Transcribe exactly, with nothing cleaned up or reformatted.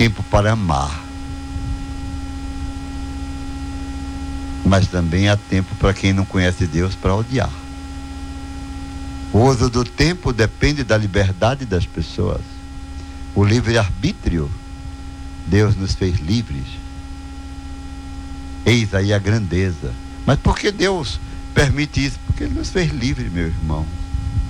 tempo para amar, mas também há tempo para quem não conhece Deus para odiar. O uso do tempo depende da liberdade das pessoas, o livre-arbítrio. Deus nos fez livres. Eis aí a grandeza. Mas por que Deus permite isso? Porque Ele nos fez livres, meu irmão.